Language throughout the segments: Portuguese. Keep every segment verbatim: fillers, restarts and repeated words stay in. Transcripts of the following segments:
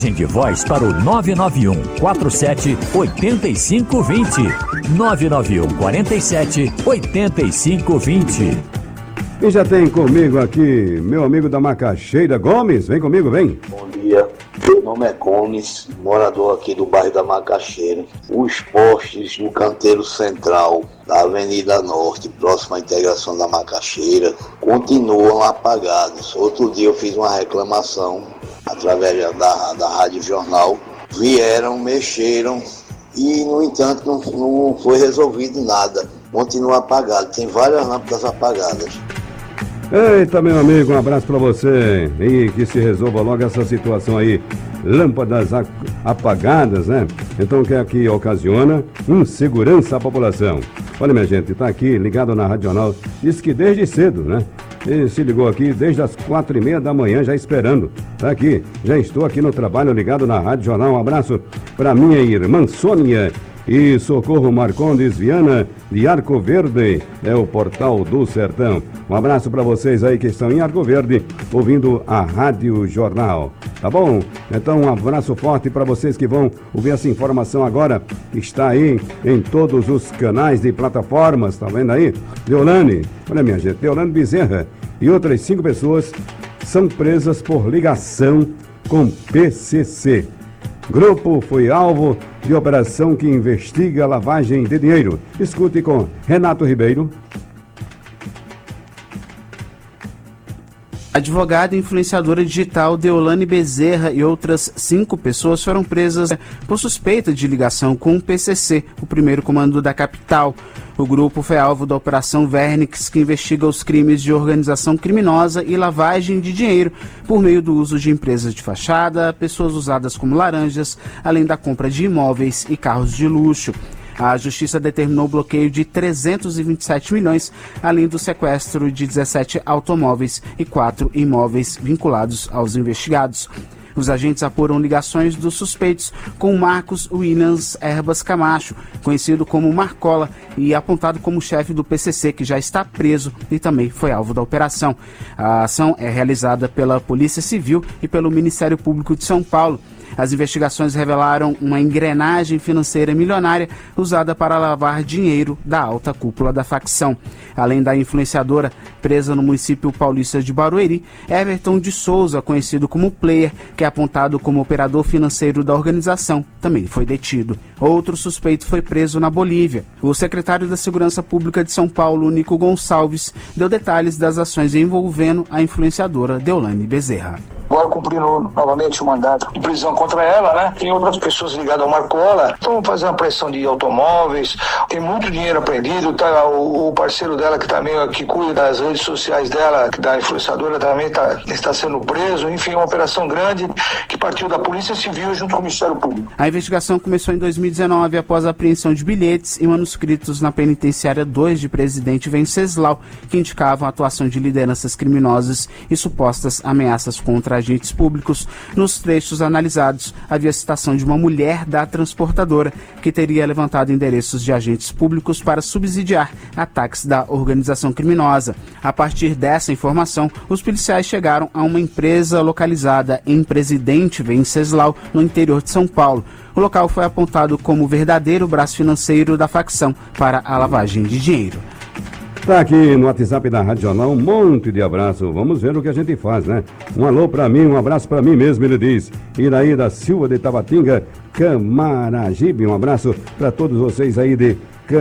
de voz para o nove nove um quatro sete oito cinco dois zero, nove nove um quatro sete oito cinco dois zero. E já tem comigo aqui meu amigo da Macaxeira, Gomes. Vem comigo, vem. Bom dia, meu nome é Gomes, morador aqui do bairro da Macaxeira. Os postes no canteiro central da Avenida Norte, próximo à integração da Macaxeira, continuam apagados. Outro dia eu fiz uma reclamação através da, da Rádio Jornal, vieram, mexeram e, no entanto, não, não foi resolvido nada. Continua apagado, tem várias lâmpadas apagadas. Eita, meu amigo, um abraço pra você. E que se resolva logo essa situação aí. Lâmpadas apagadas, né? Então, o que é que ocasiona? Insegurança à população. Olha, minha gente, tá aqui ligado na Rádio Jornal. Diz que desde cedo, né? Ele se ligou aqui desde as quatro e meia da manhã, já esperando. Tá aqui, já estou aqui no trabalho ligado na Rádio Jornal. Um abraço pra minha irmã Sônia e Socorro Marcondes Viana de Arco Verde, é o Portal do Sertão. Um abraço para vocês aí que estão em Arco Verde, ouvindo a Rádio Jornal. Tá bom? Então um abraço forte para vocês que vão ouvir essa informação agora, que está aí em todos os canais de plataformas, tá vendo aí? Deolane, olha minha gente, Deolane Bezerra e outras cinco pessoas são presas por ligação com P C C. Grupo foi alvo de operação que investiga lavagem de dinheiro. Escute com Renato Ribeiro. Advogada e influenciadora digital Deolane Bezerra e outras cinco pessoas foram presas por suspeita de ligação com o P C C, o primeiro comando da capital. O grupo foi alvo da Operação Vernix, que investiga os crimes de organização criminosa e lavagem de dinheiro por meio do uso de empresas de fachada, pessoas usadas como laranjas, além da compra de imóveis e carros de luxo. A Justiça determinou o bloqueio de trezentos e vinte e sete milhões, além do sequestro de dezessete automóveis e quatro imóveis vinculados aos investigados. Os agentes apuram ligações dos suspeitos com Marcos Williams Erbas Camacho, conhecido como Marcola e apontado como chefe do P C C, que já está preso e também foi alvo da operação. A ação é realizada pela Polícia Civil e pelo Ministério Público de São Paulo. As investigações revelaram uma engrenagem financeira milionária usada para lavar dinheiro da alta cúpula da facção. Além da influenciadora presa no município paulista de Barueri, Everton de Souza, conhecido como Player, que é apontado como operador financeiro da organização, também foi detido. Outro suspeito foi preso na Bolívia. O secretário da Segurança Pública de São Paulo, Nico Gonçalves, deu detalhes das ações envolvendo a influenciadora Deolane Bezerra. Agora cumprindo novamente o mandato de prisão contra ela, né? Tem outras pessoas ligadas ao Marcola. Estão fazendo a pressão de automóveis, tem muito dinheiro apreendido, tá? O, o parceiro dela que também que cuida das redes sociais dela, que da influenciadora também tá, está sendo preso. Enfim, uma operação grande que partiu da Polícia Civil junto com o Ministério Público. A investigação começou em dois mil e dezenove após a apreensão de bilhetes e manuscritos na penitenciária dois de Presidente Venceslau, que indicavam a atuação de lideranças criminosas e supostas ameaças contra agentes públicos. Nos trechos analisados, havia citação de uma mulher da transportadora que teria levantado endereços de agentes públicos para subsidiar ataques da organização criminosa. A partir dessa informação, os policiais chegaram a uma empresa localizada em Presidente Venceslau, no interior de São Paulo. O local foi apontado como o verdadeiro braço financeiro da facção para a lavagem de dinheiro. Tá aqui no WhatsApp da Rádio Jornal, um monte de abraço. Vamos ver o que a gente faz, né? Um alô pra mim, um abraço pra mim mesmo, ele diz. Iraí da Silva de Tabatinga, Camaragibe. Um abraço pra todos vocês aí de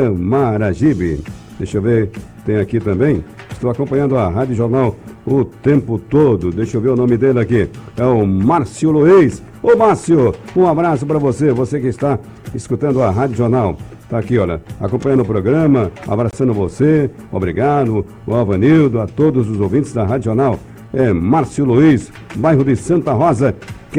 Camaragibe. Deixa eu ver, tem aqui também. Estou acompanhando a Rádio Jornal o tempo todo. Deixa eu ver o nome dele aqui. É o Márcio Luiz. Ô Márcio, um abraço pra você, você que está escutando a Rádio Jornal. Tá aqui, olha, acompanhando o programa, abraçando você, obrigado, o Avanildo, a todos os ouvintes da Rádio Jornal. É Márcio Luiz, bairro de Santa Rosa,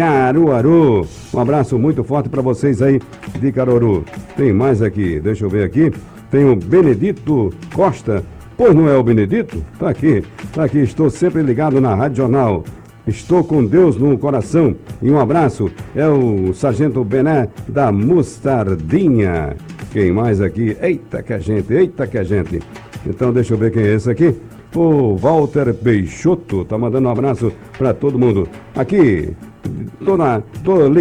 Caruaru. Um abraço muito forte para vocês aí de Caruaru. Tem mais aqui, deixa eu ver aqui. Tem o Benedito Costa. Pois não é o Benedito? Tá aqui, tá aqui, estou sempre ligado na Rádio Jornal. Estou com Deus no coração. E um abraço, é o Sargento Bené da Mostardinha. Quem mais aqui? Eita que a gente, eita que a gente. Então deixa eu ver quem é esse aqui. O Walter Peixoto tá mandando um abraço para todo mundo. Aqui, tô, na, tô